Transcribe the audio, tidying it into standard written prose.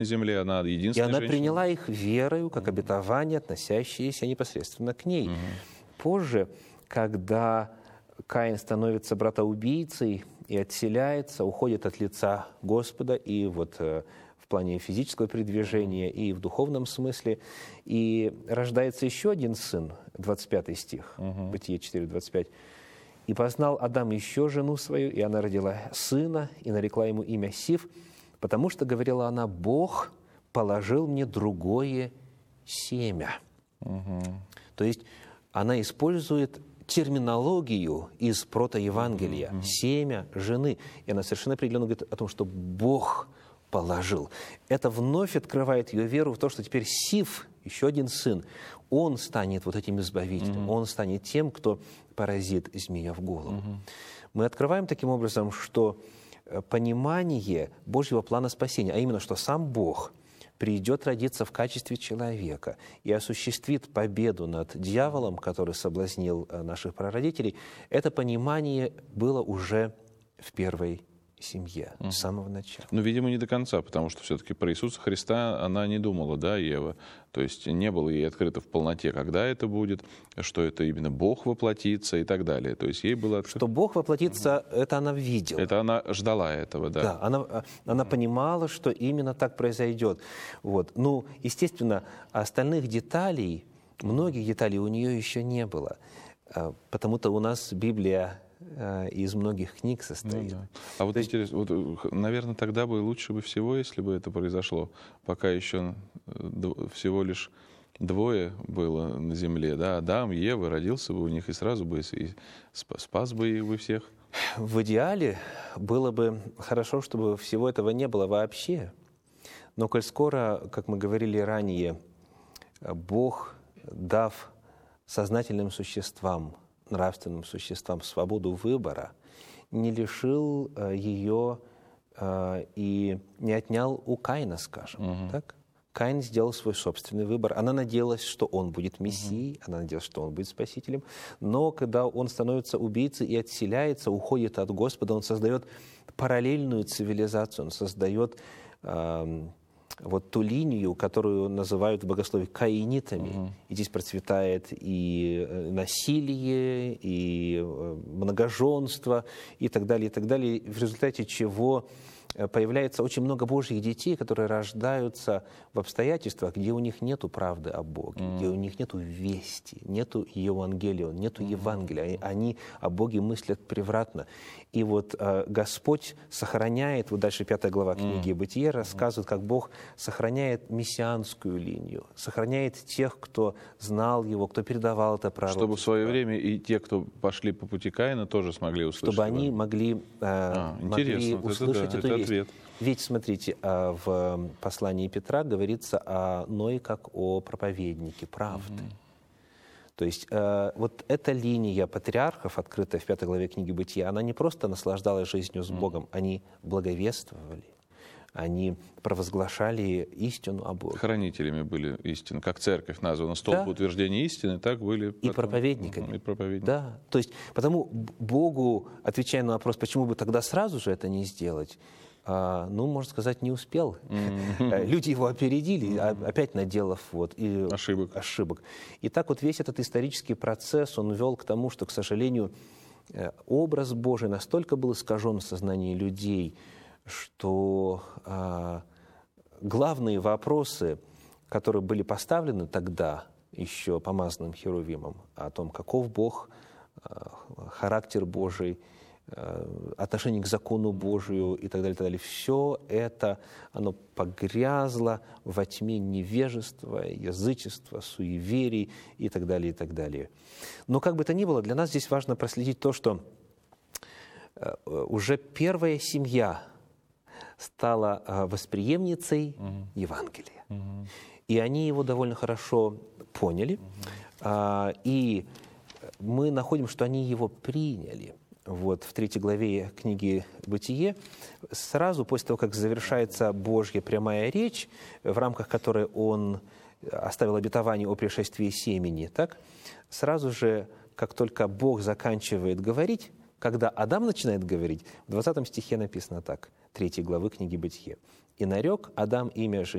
земле, она И единственная она женщина. приняла их верою, как обетование, относящееся непосредственно к ней. Позже, когда Каин становится братоубийцей и отселяется, уходит от лица Господа, и вот в плане физического передвижения, и в духовном смысле, и рождается еще один сын, 25 стих, Бытие 4:25. «И познал Адам еще жену свою, и она родила сына, и нарекла ему имя Сив, потому что, говорила она, Бог положил мне другое семя». То есть она использует терминологию из протоевангелия, семя жены. И она совершенно определенно говорит о том, что Бог положил. Это вновь открывает ее веру в то, что теперь Сив, еще один сын, он станет вот этим избавителем, он станет тем, кто поразит змея в голову. Мы открываем таким образом, что понимание Божьего плана спасения, а именно, что сам Бог придет родиться в качестве человека и осуществит победу над дьяволом, который соблазнил наших прародителей, это понимание было уже в первой семье с самого начала. Ну, видимо, не до конца, потому что все-таки про Иисуса Христа она не думала, да, Ева? То есть не было ей открыто в полноте, когда это будет, что это именно Бог воплотится и так далее. То есть ей было открыто... Что Бог воплотится, это она видела. Это она ждала этого, да? Да, она понимала, что именно так произойдет. Вот. Ну, естественно, остальных деталей, многих деталей у нее еще не было. Потому-то у нас Библия из многих книг состоит. Ну, да. А вот интересно, вот, наверное, тогда бы лучше бы всего, если бы это произошло, пока еще всего лишь двое было на земле, да, Адам, Ева, родился бы у них, и сразу бы и спас бы их бы всех. В идеале было бы хорошо, чтобы всего этого не было вообще. Но коль скоро, как мы говорили ранее, Бог, дав сознательным существам, нравственным существам свободу выбора, не лишил ее и не отнял у Каина, скажем. Так? Каин сделал свой собственный выбор. Она надеялась, что он будет Мессией, она надеялась, что он будет Спасителем. Но когда он становится убийцей и отселяется, уходит от Господа, он создает параллельную цивилизацию, он создает вот ту линию, которую называют в богословии каинитами. И здесь процветает и насилие, и многоженство, и так далее, в результате чего появляется очень много Божьих детей, которые рождаются в обстоятельствах, где у них нету правды о Боге, где у них нету вести, нету Евангелия, нету Евангелия. Они о Боге мыслят превратно. И вот Господь сохраняет, вот дальше 5 глава книги «Бытие» рассказывает, как Бог сохраняет мессианскую линию, сохраняет тех, кто знал Его, кто передавал это пророчество. Чтобы в свое время и те, кто пошли по пути Каина, тоже смогли услышать. Чтобы они могли услышать эту весть. Ответ. Ведь, смотрите, в послании Петра говорится о Ное как о проповеднике правды. То есть вот эта линия патриархов, открытая в 5 главе книги «Бытия», она не просто наслаждалась жизнью с Богом, они благовествовали, они провозглашали истину о Боге. Хранителями были истины, как церковь названа, столб утверждения истины, так были... И проповедниками. И проповедниками. Да, то есть потому Богу, отвечая на вопрос, почему бы тогда сразу же это не сделать, можно сказать, не успел. Люди его опередили, опять наделав ошибок. И так вот весь этот исторический процесс, он вел к тому, что, к сожалению, образ Божий настолько был искажен в сознании людей, что главные вопросы, которые были поставлены тогда еще помазанным Херувимом, о том, каков Бог, характер Божий, отношение к закону Божию и так далее, все это, оно погрязло во тьме невежества, язычества, суеверий и так далее, и так далее. Но как бы то ни было, для нас здесь важно проследить то, что уже первая семья стала восприемницей Евангелия. И они его довольно хорошо поняли, и мы находим, что они его приняли. Вот в 3 главе книги «Бытие», сразу после того, как завершается Божья прямая речь, в рамках которой он оставил обетование о пришествии семени, так, сразу же, как только Бог заканчивает говорить, когда Адам начинает говорить, в 20 стихе написано так, 3 главы книги «Бытие». «И нарек Адам имя жене